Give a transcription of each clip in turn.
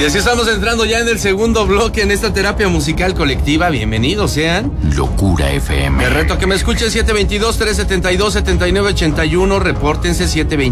Y así estamos entrando ya en el segundo bloque en esta terapia musical colectiva. Bienvenidos sean. Locura FM. Te reto a que me escuchen 722-372-7981. Repórtense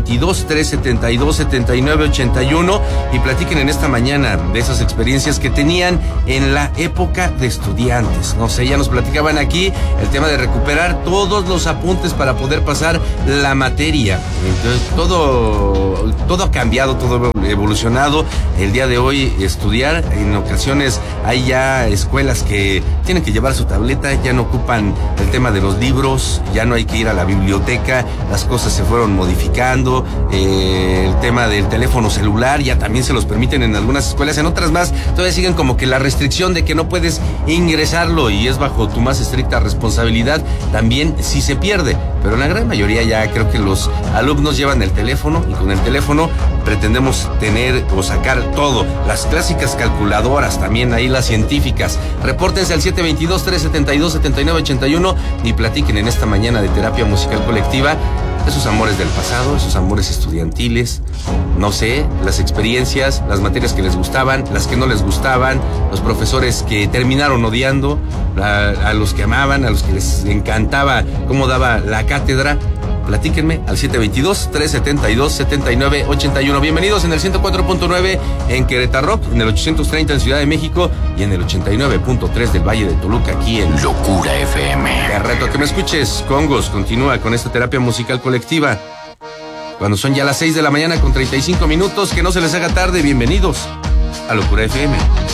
722-372-7981 y platiquen en esta mañana de esas experiencias que tenían en la época de estudiantes. No sé, ya nos platicaban aquí el tema de recuperar todos los apuntes para poder pasar la materia. Entonces, todo ha cambiado, todo ha evolucionado. El día de hoy estudiar, en ocasiones hay ya escuelas que tienen que llevar su tableta, ya no ocupan el tema de los libros, ya no hay que ir a la biblioteca, las cosas se fueron modificando, el tema del teléfono celular ya también se los permiten en algunas escuelas, en otras más todavía siguen como que la restricción de que no puedes ingresarlo y es bajo tu más estricta responsabilidad, también si se pierde, pero en la gran mayoría ya creo que los alumnos llevan el teléfono y con el teléfono pretendemos tener o sacar todo, las clásicas calculadoras, también ahí las científicas. Repórtense al 722-372-7981 y platiquen en esta mañana de terapia musical colectiva esos amores del pasado, esos amores estudiantiles, no sé, las experiencias, las materias que les gustaban, las que no les gustaban, los profesores que terminaron odiando, a los que amaban, a los que les encantaba cómo daba la cátedra. Platíquenme al 722-372-7981. Bienvenidos en el 104.9 en Querétaro, en el 830 en Ciudad de México y en el 89.3 del Valle de Toluca, aquí en Locura FM. Te reto a que me escuches. Congos continúa con esta terapia musical colectiva. Cuando son ya las 6 de la mañana con 35 minutos, que no se les haga tarde. Bienvenidos a Locura FM.